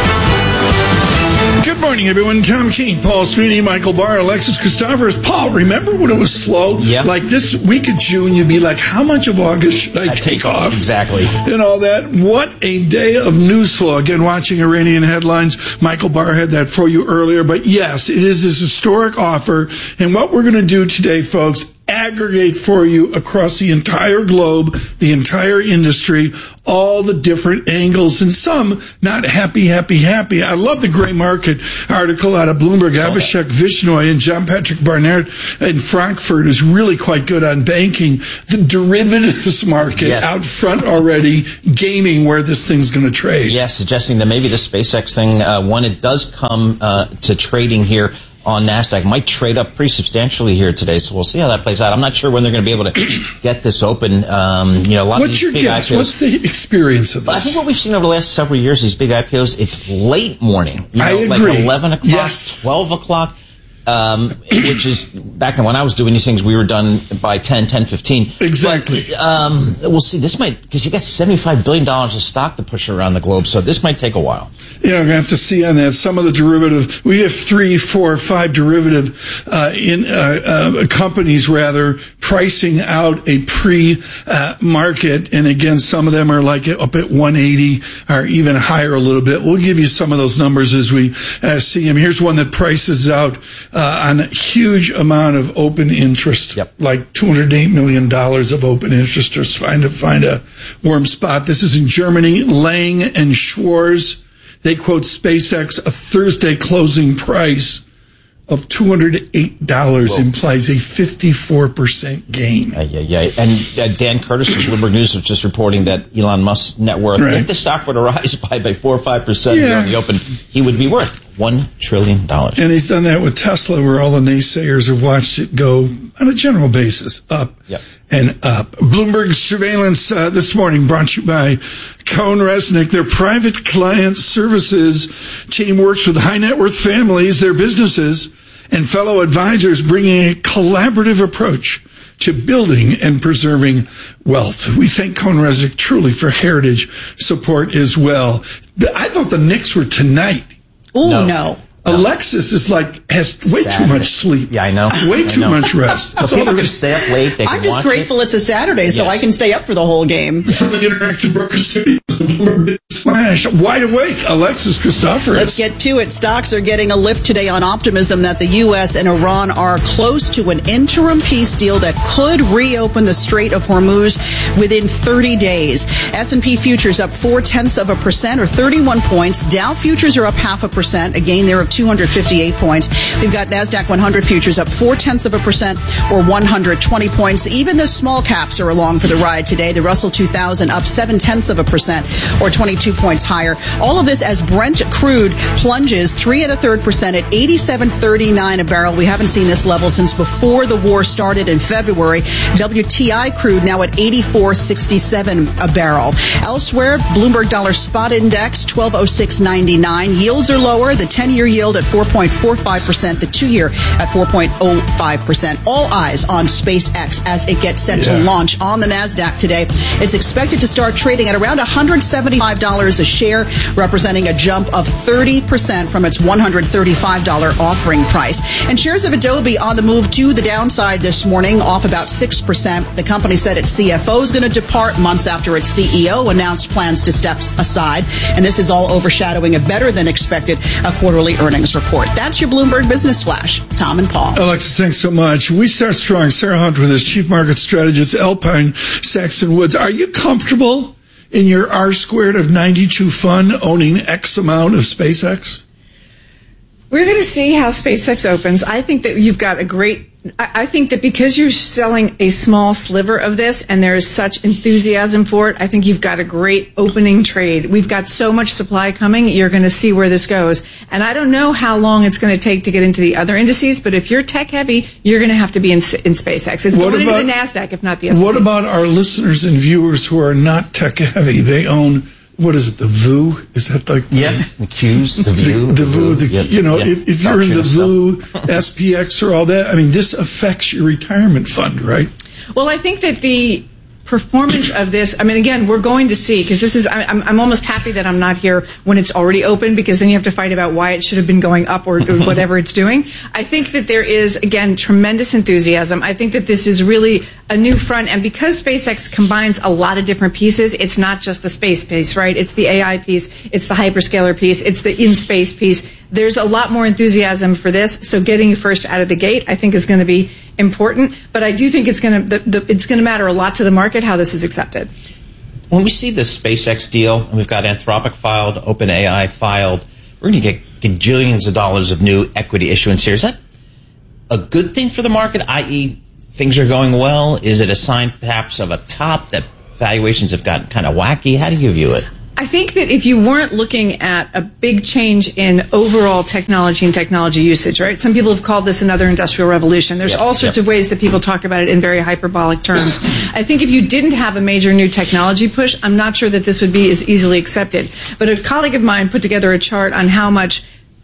Good morning, everyone. Tom Keene, Paul Sweeney, Michael Barr, Alexis Christoforous. Paul, remember when it was slow? Yeah. Like this week of June, you'd be like, how much of August should I take off? Exactly. And all that. What a day of news flow. Again, watching Iranian headlines. Michael Barr had that for you earlier. But yes, it is this historic offer. And what we're going to do today, folks, aggregate for you across the entire globe, the entire industry, all the different angles, and some not happy. I love the gray market article out of Bloomberg. Abhishek Vishnoi and John Patrick Barnard in Frankfurt is really quite good on banking. The derivatives market out front already gaming where this thing's going to trade. Yes, suggesting that maybe the SpaceX thing, when it does come to trading here on NASDAQ, might trade up pretty substantially here today, so we'll see how that plays out. I'm not sure when they're going to be able to get this open. A lot What's of these big guess? IPOs. What's the experience of this? I think what we've seen over the last several years, these big IPOs, it's late morning. I agree. Like 11 o'clock, 12 o'clock. Which is back then when I was doing these things, we were done by 10:15. Exactly. But, we'll see. This might, because you got $75 billion of stock to push around the globe, so this might take a while. Yeah, we're going to have to see on that. Some of the derivative, we have 3, 4, 5 derivative companies rather pricing out a pre-market, and again, some of them are like up at 180 or even higher a little bit. We'll give you some of those numbers as we see them. Here's one that prices out on a huge amount of open interest, like $208 million of open interest, or trying to find a warm spot. This is in Germany. Lang and Schwarz, they quote SpaceX, a Thursday closing price of $208 implies a 54% gain. And Dan Curtis from Bloomberg News was just reporting that Elon Musk's net worth, if the stock were to rise by 4 or 5% here on the open, he would be worth $1 trillion. And he's done that with Tesla, where all the naysayers have watched it go on a general basis up and up. Bloomberg Surveillance this morning brought to you by Cohn Resnick. Their private client services team works with high net worth families, their businesses, and fellow advisors, bringing a collaborative approach to building and preserving wealth. We thank Cohn Resnick truly for heritage support as well. I thought the Knicks were tonight. Oh, no. Alexis is has way too much sleep. Yeah, I know. Way too much rest. So people can stay up late. They I'm just grateful it's a Saturday, so I can stay up for the whole game. From the Interactive Broker Studios, Flash, wide awake, Alexis Christoforous. Let's get to it. Stocks are getting a lift today on optimism that the U.S. and Iran are close to an interim peace deal that could reopen the Strait of Hormuz within 30 days. S&P futures up 0.4% or 31 points. Dow futures are up 0.5%, a gain there of 258 points. We've got NASDAQ 100 futures up 0.4% or 120 points. Even the small caps are along for the ride today. The Russell 2000 up 0.7% or 22 points higher. All of this as Brent crude plunges 3 1/3% at $87.39 a barrel. We haven't seen this level since before the war started in February. WTI crude now at $84.67 a barrel. Elsewhere, Bloomberg Dollar Spot Index 1206.99. Yields are lower. The 10-year yield at 4.45%. The 2-year at 4.05%. All eyes on SpaceX as it gets set to launch on the NASDAQ today. It's expected to start trading at around $175 a share, representing a jump of 30% from its $135 offering price. And shares of Adobe on the move to the downside this morning, off about 6%. The company said its CFO is going to depart months after its CEO announced plans to step aside. And this is all overshadowing a better than expected quarterly earnings report. That's your Bloomberg Business Flash. Tom and Paul. Alexis, thanks so much. We start strong. Sarah Hunt with us, Chief Market Strategist, Alpine Saxon Woods. Are you comfortable in your R-squared of 92 fund owning X amount of SpaceX? We're going to see how SpaceX opens. I think that you've got a great I think that because you're selling a small sliver of this and there is such enthusiasm for it, I think you've got a great opening trade. We've got so much supply coming, you're going to see where this goes. And I don't know how long it's going to take to get into the other indices, but if you're tech heavy, you're going to have to be in SpaceX. It's going into the NASDAQ, if not the S&P. What about our listeners and viewers who are not tech heavy? They own... What is it, the VU? Is that like... the Qs, the VU. The VU, if you're in the VU, SPX or all that, I mean, this affects your retirement fund, right? Well, I think that the performance of this, I mean, again, we're going to see, because this is, I'm almost happy that I'm not here when it's already open, because then you have to fight about why it should have been going up or whatever it's doing. I think that there is, again, tremendous enthusiasm. I think that this is really a new front, and because SpaceX combines a lot of different pieces, it's not just the space piece, right? It's the AI piece, it's the hyperscaler piece, it's the in-space piece. There's a lot more enthusiasm for this, so getting first out of the gate, I think, is going to be important. But I do think it's going to matter a lot to the market how this is accepted. When we see this SpaceX deal, and we've got Anthropic filed, OpenAI filed, we're going to get gajillions of dollars of new equity issuance here. Is that a good thing for the market, i.e., things are going well? Is it a sign, perhaps, of a top that valuations have gotten kind of wacky? How do you view it? I think that if you weren't looking at a big change in overall technology and technology usage, right? Some people have called this another industrial revolution. There's all sorts of ways that people talk about it in very hyperbolic terms. I think if you didn't have a major new technology push, I'm not sure that this would be as easily accepted. But a colleague of mine put together a chart on how much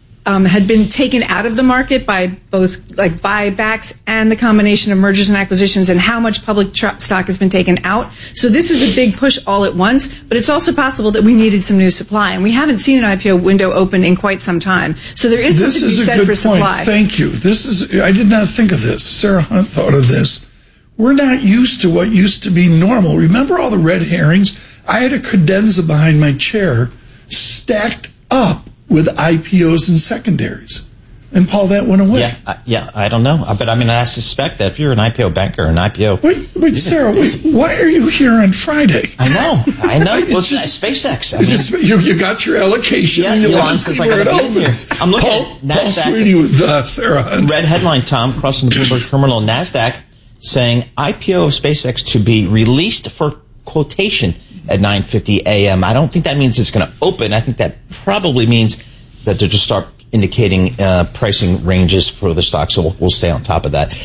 had been taken out of the market by both like buybacks and the combination of mergers and acquisitions, and how much public stock has been taken out. So this is a big push all at once, but it's also possible that we needed some new supply, and we haven't seen an IPO window open in quite some time. So there is something to be said for supply. Thank you. I did not think of this. Sarah Hunt thought of this. We're not used to what used to be normal. Remember all the red herrings? I had a credenza behind my chair stacked up with IPOs and secondaries. And, Paul, that went away. Yeah, I don't know. But, I mean, I suspect that if you're an IPO banker, an IPO... Wait, Sarah, why are you here on Friday? I know. Well, it's SpaceX. You got your allocation, and you want to see where it opens. I'm looking at NASDAQ. Paul Sweeney with Sarah Hunt. Red headline, Tom, crossing the Bloomberg terminal, NASDAQ, saying IPO of SpaceX to be released for quotation at 9:50 a.m. I don't think that means it's going to open. I think that probably means that they'll just start indicating pricing ranges for the stock, so we'll stay on top of that.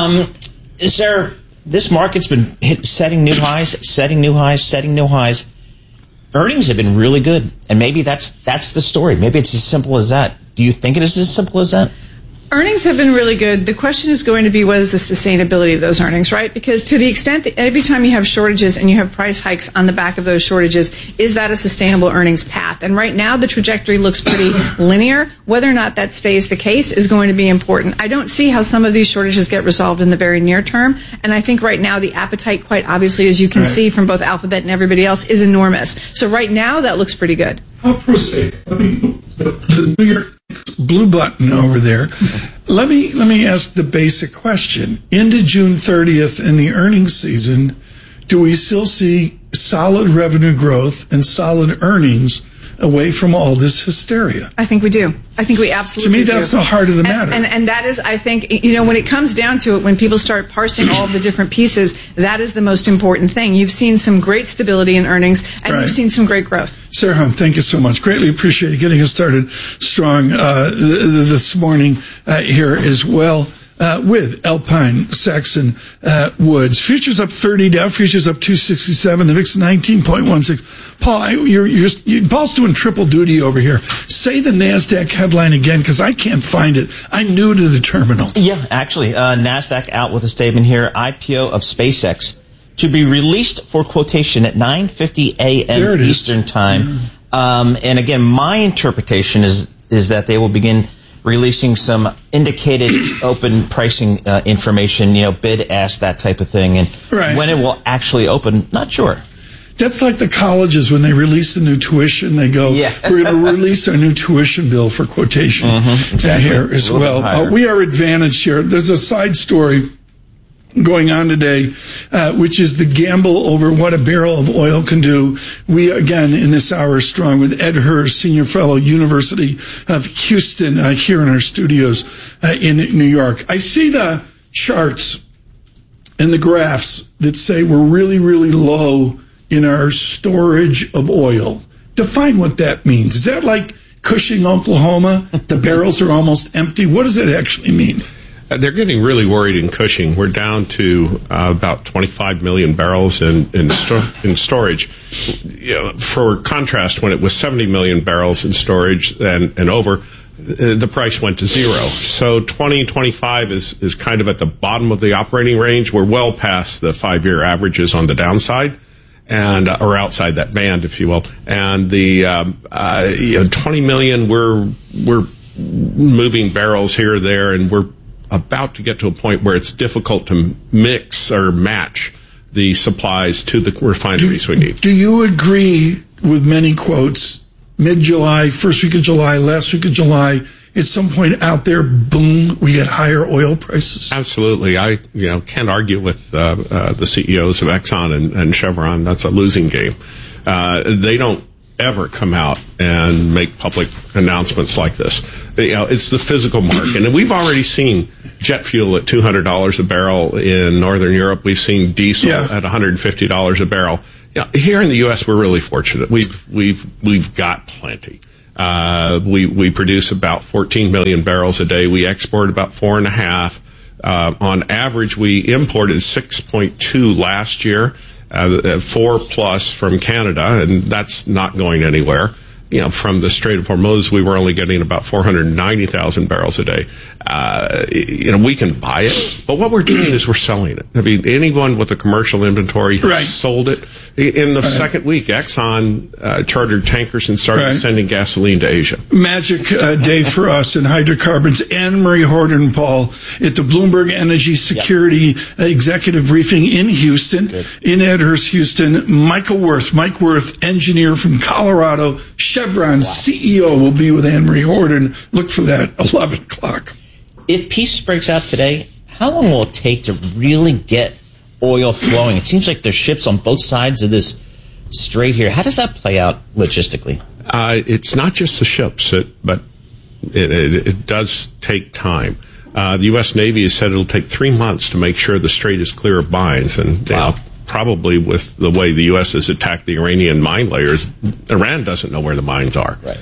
Sarah, this market's been setting new highs. Earnings have been really good, and maybe that's the story. Maybe it's as simple as that. Do you think it is as simple as that? Earnings have been really good. The question is going to be, what is the sustainability of those earnings, right? Because to the extent that every time you have shortages and you have price hikes on the back of those shortages, is that a sustainable earnings path? And right now, the trajectory looks pretty linear. Whether or not that stays the case is going to be important. I don't see how some of these shortages get resolved in the very near term. And I think right now, the appetite, quite obviously, as you can see from both Alphabet and everybody else, is enormous. So right now, that looks pretty good. I'll proceed. The New York blue button over there. Let me ask the basic question. Into June 30th in the earnings season, do we still see solid revenue growth and solid earnings away from all this hysteria? I think we do. I think we absolutely do. To me, that's the heart of the matter. And that is, I think, when it comes down to it, when people start parsing all of the different pieces, that is the most important thing. You've seen some great stability in earnings, and you've seen some great growth. Sarah Hunt, thank you so much. Greatly appreciate getting us started strong this morning here as well. With Alpine, Saxon, Woods. Futures up 30, Dow futures up 267, the VIX 19.16. Paul, Paul's doing triple duty over here. Say the NASDAQ headline again, because I can't find it. I'm new to the terminal. Yeah, actually, NASDAQ out with a statement here. IPO of SpaceX to be released for quotation at 9:50 a.m. Eastern Time. And again, my interpretation is that they will begin releasing some indicated open pricing information, bid, ask, that type of thing. And when it will actually open, not sure. That's like the colleges when they release the new tuition. They go, we're going to release our new tuition bill for quotation here as well. We are advantaged here. There's a side story going on today, which is the gamble over what a barrel of oil can do. We, again, in this hour, are strong with Ed Hurst, Senior Fellow, University of Houston, here in our studios in New York. I see the charts and the graphs that say we're really, really low in our storage of oil. Define what that means. Is that like Cushing, Oklahoma? The barrels are almost empty. What does that actually mean? They're getting really worried in Cushing. We're down to about 25 million barrels in storage. For contrast, when it was 70 million barrels in storage and over, the price went to zero. So 2025 is kind of at the bottom of the operating range. We're well past the 5-year averages on the downside, and or outside that band, if you will. And the 20 million, we're moving barrels here or there, and we're about to get to a point where it's difficult to mix or match the supplies to the refineries we need. Do you agree with many quotes? Mid-July, first week of July, last week of July, at some point out there, boom, we get higher oil prices? Absolutely. I can't argue with the CEOs of Exxon and Chevron. That's a losing game. They don't ever come out and make public announcements like this. It's the physical market. And we've already seen jet fuel at $200 a barrel in Northern Europe. We've seen diesel at $150 a barrel. Here in the U.S., we're really fortunate. We've got plenty. We produce about 14 million barrels a day. We export about 4.5. On average, we imported 6.2 last year, 4 plus from Canada, and that's not going anywhere. From the Strait of Hormuz, we were only getting about 490,000 barrels a day. We can buy it, but what we're doing is we're selling it. I mean, anyone with a commercial inventory has sold it. In the second week, Exxon chartered tankers and started sending gasoline to Asia. Magic day for us in hydrocarbons. Anne-Marie Horton, Paul, at the Bloomberg Energy Security Executive Briefing in Houston, in Edhurst, Houston. Mike Worth, engineer from Colorado, Chevron CEO, will be with Anne-Marie Horton. Look for that, 11 o'clock. If peace breaks out today, how long will it take to really get oil flowing? It seems like there's ships on both sides of this strait here. How does that play out logistically? It's not just the ships, but it does take time. The U.S. Navy has said it'll take 3 months to make sure the strait is clear of mines. And probably with the way the U.S. has attacked the Iranian mine layers, Iran doesn't know where the mines are. Right.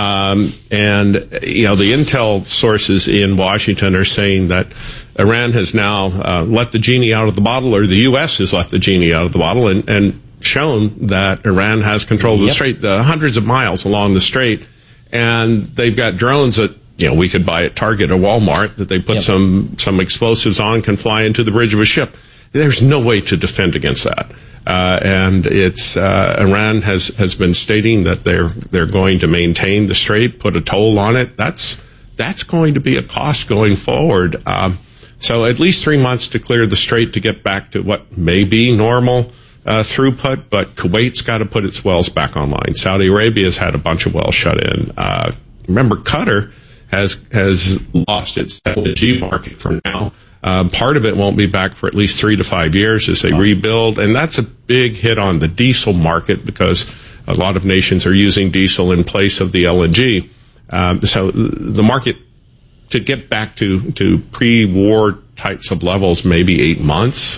And the intel sources in Washington are saying that Iran has now let the genie out of the bottle, or the U.S. has let the genie out of the bottle, and shown that Iran has control of the strait, hundreds of miles along the strait, and they've got drones that we could buy at Target or Walmart that they put some explosives on, can fly into the bridge of a ship. There's no way to defend against that. And it's Iran has been stating that they're going to maintain the strait, put a toll on it. That's going to be a cost going forward. So at least 3 months to clear the strait to get back to what may be normal throughput, but Kuwait's got to put its wells back online. Saudi Arabia's had a bunch of wells shut in. Remember, Qatar has lost its LNG market for now. Part of it won't be back for at least 3 to 5 years as they rebuild, and that's a big hit on the diesel market because a lot of nations are using diesel in place of the LNG. So the market to get back to pre-war types of levels, maybe 8 months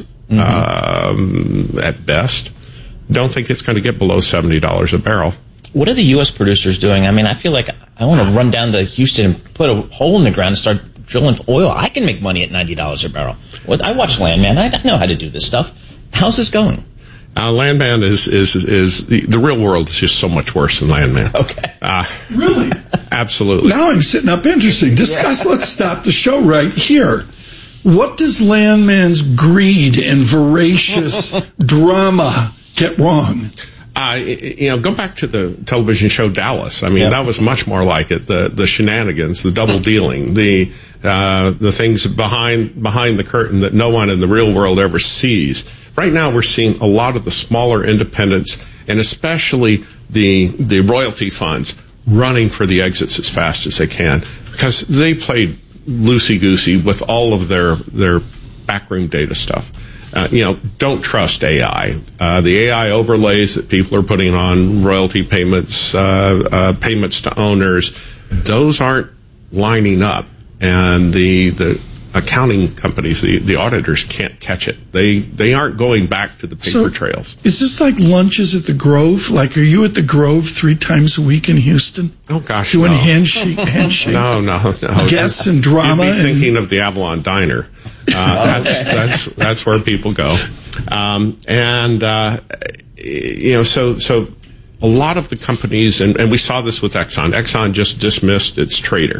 at best. Don't think it's going to get below $70 a barrel. What are the U.S. producers doing? I mean, I feel like I want to run down to Houston and put a hole in the ground and start drilling for oil. I can make money at $90 a barrel. I watch Landman. I know how to do this stuff. How's this going? Landman is the real world is just so much worse than Landman. Okay. Really? Absolutely. Now I'm sitting up interesting. Discuss. Let's stop the show right here. What does Landman's greed and voracious drama get wrong? Go back to the television show Dallas. I mean, that was much more like it. The shenanigans, the double dealing, the things behind the curtain that no one in the real world ever sees. Right now, we're seeing a lot of the smaller independents, and especially the royalty funds, running for the exits as fast as they can because they played loosey-goosey with all of their backroom data stuff. Don't trust AI. The AI overlays that people are putting on royalty payments, payments to owners, those aren't lining up. And the accounting companies, the auditors can't catch it. They aren't going back to the paper trails. Is this like lunches at the Grove? Like, are you at the Grove 3 times a week in Houston? Oh gosh, doing no. handshake. No. Guests and drama. You'd be thinking of the Avalon Diner. That's where people go. So a lot of the companies, and we saw this with Exxon. Exxon just dismissed its trader.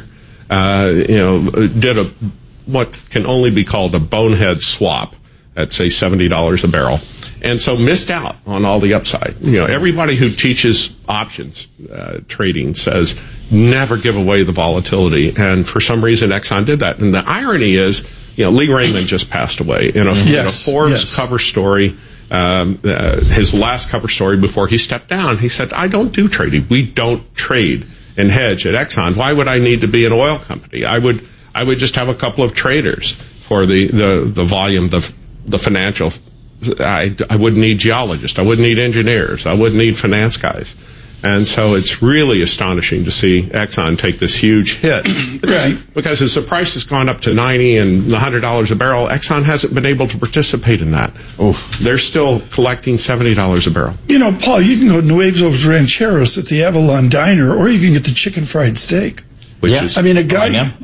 Did what can only be called a bonehead swap at, say, $70 a barrel. And so missed out on all the upside. Everybody who teaches options trading says never give away the volatility. And for some reason, Exxon did that. And the irony is, Lee Raymond just passed away in a Forbes cover story. His last cover story before he stepped down, he said, I don't do trading. We don't trade and hedge at Exxon. Why would I need to be an oil company? I would just have a couple of traders for the volume, the financial. I wouldn't need geologists. I wouldn't need engineers. I wouldn't need finance guys. And so it's really astonishing to see Exxon take this huge hit. Because as the price has gone up to $90 and $100 a barrel, Exxon hasn't been able to participate in that. They're still collecting $70 a barrel. Paul, you can go to Nuevos Rancheros at the Avalon Diner, or you can get the chicken fried steak. Which is, a guy